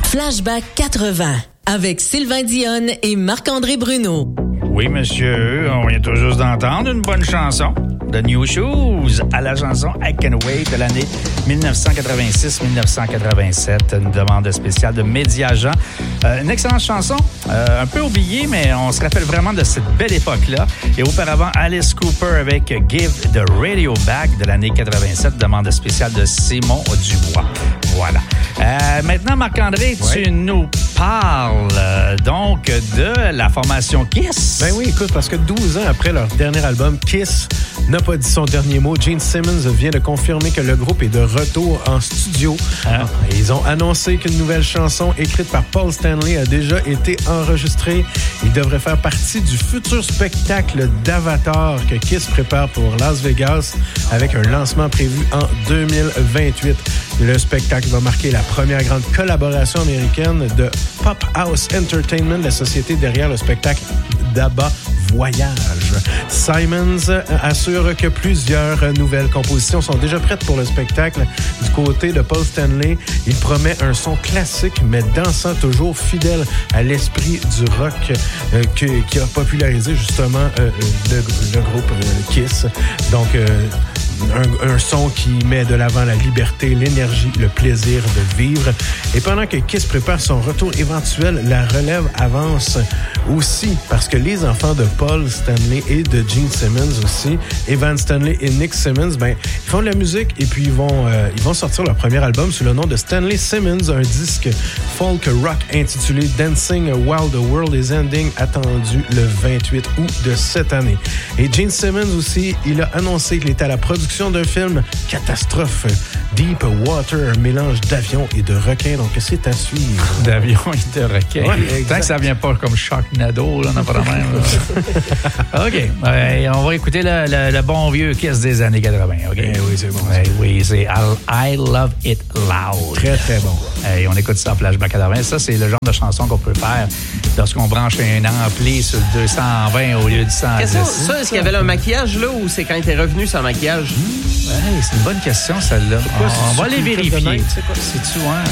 Flashback 80 avec Sylvain Dionne et Marc-André Bruno. Oui, monsieur, on vient tout juste d'entendre une bonne chanson de New Shoes à la chanson I Can Wait de l'année 1986-1987. Une demande spéciale de Média-Jean. Une excellente chanson, un peu oubliée, mais on se rappelle vraiment de cette belle époque-là. Et auparavant, Alice Cooper avec Give the Radio Back de l'année 87, demande spéciale de Simon Dubois. Voilà. Maintenant, Marc-André, tu nous parles donc de la formation Kiss. Ben oui, écoute, parce que 12 ans après leur dernier album, Kiss n'a pas dit son dernier mot. Gene Simmons vient de confirmer que le groupe est de retour en studio. Ils ont annoncé qu'une nouvelle chanson écrite par Paul Stanley a déjà été enregistrée. Il devrait faire partie du futur spectacle d'Avatar que Kiss prépare pour Las Vegas avec un lancement prévu en 2028. Le spectacle va marquer la première grande collaboration américaine de Pop House Entertainment, la société derrière le spectacle d'ABBA Voyage. Simons assure que plusieurs nouvelles compositions sont déjà prêtes pour le spectacle. Du côté de Paul Stanley, il promet un son classique, mais dansant, toujours fidèle à l'esprit du rock qui a popularisé justement le groupe Kiss. Donc, un son qui met de l'avant la liberté, l'énergie, le plaisir de vivre. Et pendant que Kiss prépare son retour éventuel, la relève avance aussi parce que les enfants de Paul Stanley et de Gene Simmons aussi, Evan Stanley et Nick Simmons, ils font de la musique et puis ils vont sortir leur premier album sous le nom de Stanley Simmons, un disque folk rock intitulé Dancing While the World is Ending, attendu le 28 août de cette année. Et Gene Simmons aussi, il a annoncé qu'il était à la production d'un film catastrophe, Deep Water, un mélange d'avion et de requin, donc c'est à suivre. D'avion et de requin. Ouais, tant que ça vient pas comme Sharknado, là, on n'a pas la même. OK. On va écouter le bon vieux Kiss des années 80. OK? Oui, c'est bon. Oui, c'est I Love It Loud. Très, très bon. On écoute ça en Flashback 80. Ça, c'est le genre de chanson qu'on peut faire lorsqu'on branche un ampli sur le 220 au lieu du 110. Ça, est-ce qu'il y avait un maquillage là ou c'est quand il était revenu sans maquillage? C'est une bonne question, celle-là. On va aller vérifier. C'est-tu,